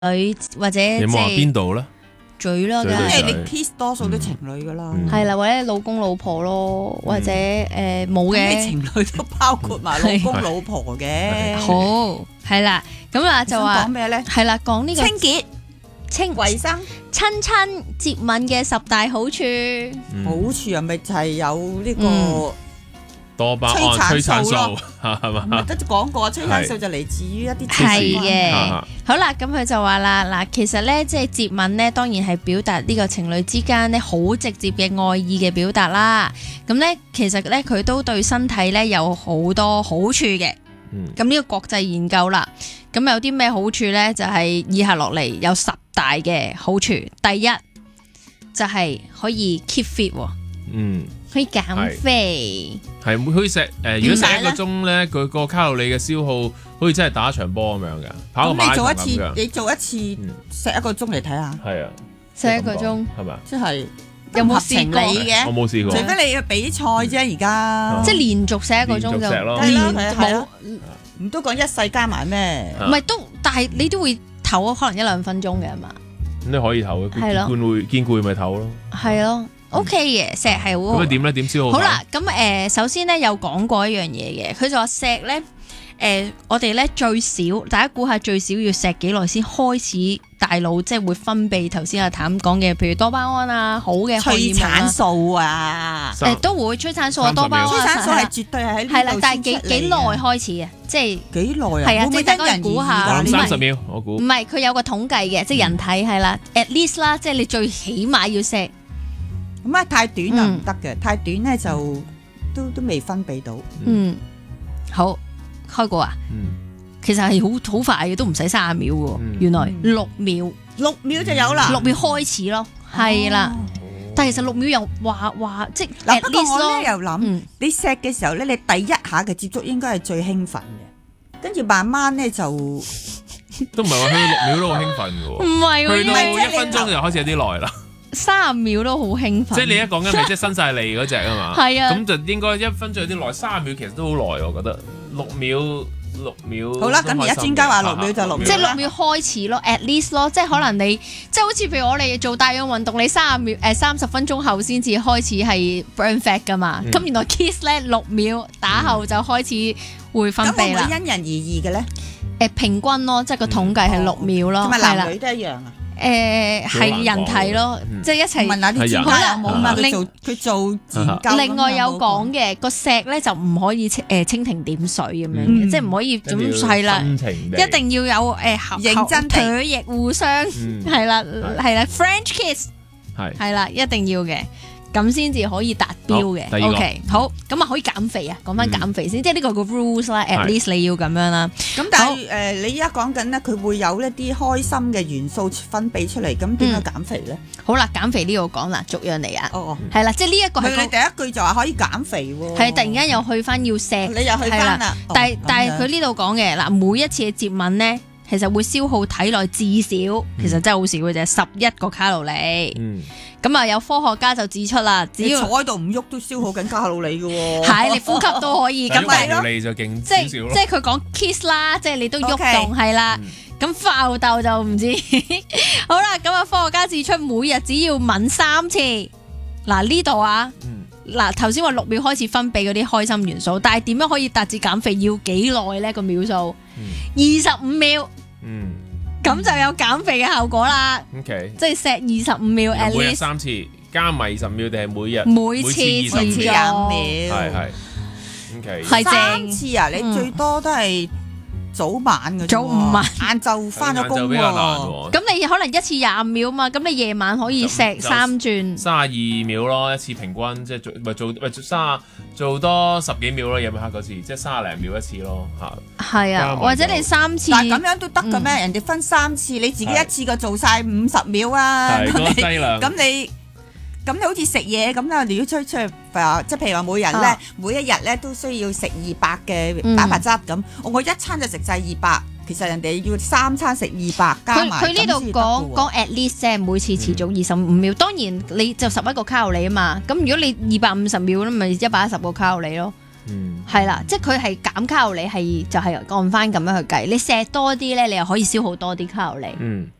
或者你冇話邊度咧？ 嘴咯，梗係你 kiss 多數都情侶噶啦， 係啦，或者老公老婆咯，或者冇嘅情侶都包括埋老公老婆嘅。 好係啦，咁啊就話講咩咧？ 係啦，講呢個清潔、衛生、 親接吻嘅10大好處。 好處係咪就係有呢個多巴胺、催產素係嘛？ 唔係得講過，催產素就嚟自於一啲係嘅。好啦，咁佢就話啦，嗱，其實咧即係接吻咧，當然係表達呢個情侶之間咧好直接嘅愛意嘅表達啦。咁咧其實咧佢都對身體咧有好多好處嘅。咁呢個國際研究啦，咁有啲咩好處咧？就係以下落嚟有10大嘅好處。第一就係可以 keep fit，可以減肥。 係會可以食如果食1個鐘咧，佢個卡路里嘅消耗好似真係打一場波咁樣嘅，跑個馬拉松咁樣。 你做一次食1個鐘嚟睇下。 係啊， 食1個鐘係咪？ 即係有冇試過嘅？ 我冇試過。 除非你嘅比賽啫，而家即係連續食1個鐘就冇，唔都講一世加埋咩？ 唔係都，但係你都會唞可能1-2分鐘嘅係嘛？ 咁你可以唞嘅，見攰咪唞咯。 係咯。OK 嘅，錫係好。 咁點咧？點消耗？ 好啦，咁首先咧有講過一樣嘢嘅，佢就話錫咧，我哋咧最少，大家估下最少要錫幾耐先開始大腦即係會分泌頭先阿譚講嘅，譬如多巴胺啊，好嘅催產素啊， 都會催產素啊，多巴胺。 催產素係絕對係喺呢度。 係啦，但係幾耐開始啊？即係幾耐啊？ 係啊，即係大家估下。 30秒，我估。 唔係，佢有個統計嘅，即係人體係啦 ，at least 啦，即係你最起碼要錫。 咁啊，太短就唔得嘅，太短咧就都未分泌到。 好開過啊。其實係好快嘅，都唔使30秒嘅。原來6秒就有啦。 6秒開始咯，係啦。但係其實6秒又話即係嗱，不過我咧又諗，你錫嘅時候咧，你第一下嘅接觸應該係最興奮嘅，跟住慢慢咧就都唔係話去到6秒都好興奮嘅。 唔係， 去到1分鐘就開始有啲耐啦。 30秒都好興奮， 即係你一講緊係即係伸晒脷嗰隻啊嘛， 係啊， 咁就應該1分鐘有啲耐，30秒其實都好耐，我覺得6秒。 好啦，咁而家專家話6秒就6秒， 即係6秒開始咯 ，at least 咯，即係可能你即係好似譬如我哋做帶氧運動，你30分鐘後先至開始係 burn fat 噶嘛，咁原來 kiss 咧6秒打後就開始會分泌啦。 咁會唔會因人而異嘅咧？ 平均咯，即係個統計係6秒咯， 係咪男女都一樣啊？ 係人體咯，即係一齊問下啲專家有冇嘛？佢做研究。另外有講嘅個錫咧就唔可以蜻蜓點水咁樣嘅，即係唔可以咁係啦，一定要有認真唾液互相係啦，French kiss 係啦，一定要嘅。咁先至可以達標嘅。OK， 好，咁啊可以減肥啊，講翻減肥先，即係呢個個 rules 啦，at least 你要咁樣啦。 咁但係你而家講緊咧，佢會有一啲開心嘅元素分泌出嚟，咁點樣減肥咧？ 好啦，減肥呢度講啦，逐樣嚟啊。係啦，即係呢一個係你第一句就話可以減肥喎。 係突然間又去翻要錫， 你又去翻啦。 但係佢呢度講嘅嗱，每一次嘅接吻咧，其實會消耗體內至少，其實真係好少嘅啫，11個卡路里。咁啊，有科學家就指出啦，只要坐喺度唔喐都消耗緊卡路里嘅喎。 係，你呼吸都可以。咁咪咯，就勁少少咯。 即係佢講 kiss 啦，即係你都喐動係啦。咁爆鬥就唔知。好啦，咁啊，科學家指出，每日只要吻3次。嗱呢度啊，嗱頭先話6秒開始分泌嗰啲開心元素，但係點樣可以達至減肥要幾耐呢？個秒數25秒。咁就有減肥嘅效果啦。OK， 即係錫25秒 at least。 每日3次，加埋20秒定係每次25秒？ 係。OK， 係 3次啊？你最多都係早晚嘅， 早午晚， 晏晝翻咗工喎。 咁你可能一次25秒嘛，咁你夜晚可以錫3轉 ，32秒咯，一次平均即係做多10幾秒咯，夜晚黑嗰次即係30零秒一次咯嚇。 係啊，或者你3次， 但係咁樣都得嘅咩？人哋分3次，你自己一次過做晒50秒啊！咁你好似食嘢咁啦，如果出去即係譬如話每一日咧都需要食200嘅蛋白質咁，我一餐就食晒200，其實人哋要3餐食200加埋。 佢呢度講 at least 即係每次持續25秒，當然你就11個卡路里啊嘛，咁如果你250秒咧，咪110個卡路里咯。 係啦，即係佢係減卡路里係就係按翻咁樣去計，你錫多啲咧，你又可以消耗多啲卡路里。 嗯，